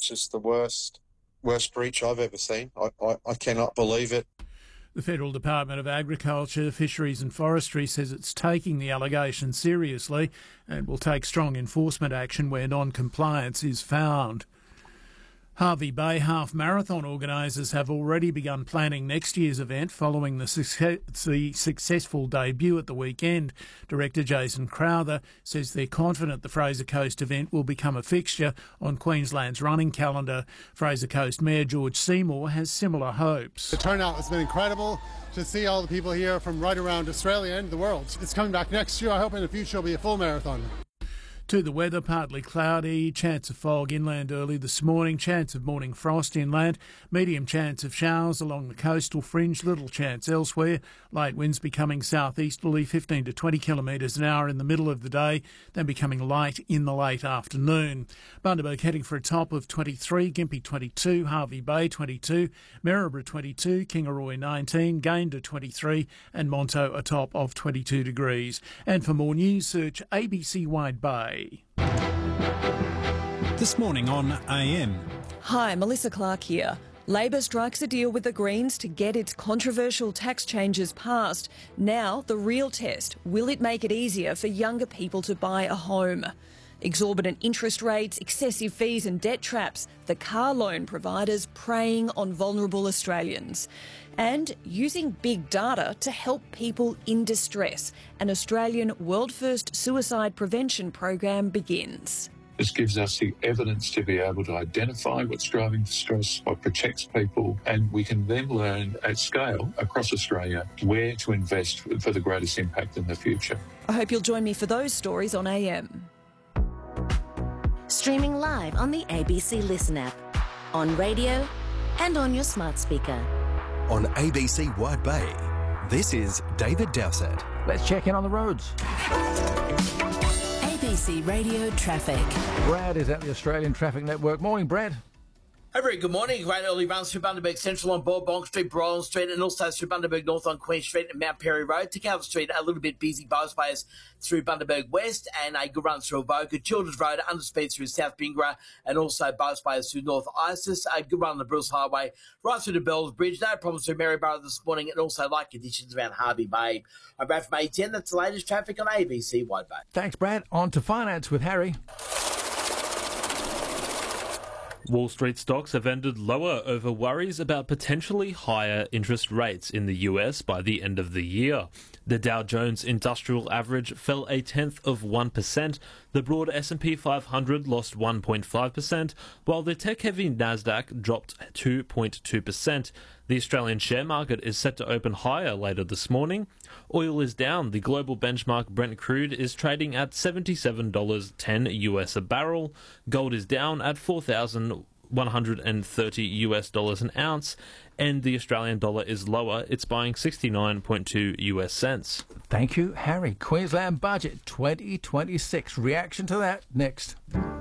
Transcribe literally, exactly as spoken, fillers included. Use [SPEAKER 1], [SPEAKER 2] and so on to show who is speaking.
[SPEAKER 1] just the worst, worst breach I've ever seen. I, I, I cannot believe it.
[SPEAKER 2] The Federal Department of Agriculture, Fisheries and Forestry says it's taking the allegations seriously and will take strong enforcement action where non-compliance is found. Hervey Bay Half Marathon organisers have already begun planning next year's event following the, success, the successful debut at the weekend. Director Jason Crowther says they're confident the Fraser Coast event will become a fixture on Queensland's running calendar. Fraser Coast Mayor George Seymour has similar hopes.
[SPEAKER 3] The turnout has been incredible to see all the people here from right around Australia and the world. It's coming back next year. I hope in the future it'll be a full marathon.
[SPEAKER 2] To the weather, partly cloudy, chance of fog inland early this morning, chance of morning frost inland, medium chance of showers along the coastal fringe, little chance elsewhere. Light winds becoming southeasterly, fifteen to twenty kilometres an hour in the middle of the day, then becoming light in the late afternoon. Bundaberg heading for a top of twenty-three, Gympie twenty-two, Hervey Bay twenty-two, Maryborough twenty-two, Kingaroy nineteen, Gayndah twenty-three and Monto a top of twenty-two degrees. And for more news, search A B C Wide Bay.
[SPEAKER 4] This morning on A M.
[SPEAKER 5] Hi, Melissa Clark here. Labor strikes a deal with the Greens to get its controversial tax changes passed. Now, the real test, will it make it easier for younger people to buy a home? Exorbitant interest rates, excessive fees and debt traps, the car loan providers preying on vulnerable Australians. And using big data to help people in distress. An Australian world-first suicide prevention program begins.
[SPEAKER 6] This gives us the evidence to be able to identify what's driving distress, what protects people, and we can then learn at scale across Australia where to invest for the greatest impact in the future.
[SPEAKER 5] I hope you'll join me for those stories on A M.
[SPEAKER 7] Streaming live on the A B C Listen app, on radio and on your smart speaker.
[SPEAKER 8] On A B C Wide Bay, this is David Dowsett.
[SPEAKER 9] Let's check in on the roads.
[SPEAKER 7] A B C Radio Traffic.
[SPEAKER 9] Brad is at the Australian Traffic Network. Morning, Brad.
[SPEAKER 10] A very good morning. Great early runs through Bundaberg Central on Borbonk Street, Broyles Street, and also through Bundaberg North on Queen Street and Mount Perry Road. To Calvert Street, a little bit busy both ways through Bundaberg West, and a good run through Avoca. Childers Road, under speed through South Bingara, and also both ways through North Isis. A good run on the Bruce Highway right through the Bells Bridge. No problems through Maryborough this morning, and also light conditions around Hervey Bay. I'm Brad from A ten. That's the latest traffic on A B C Wide Bay.
[SPEAKER 9] Thanks, Brad. On to finance with Harry.
[SPEAKER 11] Wall Street stocks have ended lower over worries about potentially higher interest rates in the U S by the end of the year. The Dow Jones Industrial Average fell a tenth of one percent. The broad S and P five hundred lost one point five percent, while the tech-heavy Nasdaq dropped two point two percent. The Australian share market is set to open higher later this morning. Oil is down. The global benchmark Brent crude is trading at seventy-seven dollars and ten cents U S a barrel. Gold is down at four thousand one hundred thirty U S dollars an ounce, and the Australian dollar is lower. It's buying sixty-nine point two U S cents.
[SPEAKER 9] Thank you, Harry. Queensland budget twenty twenty-six. Reaction to that next.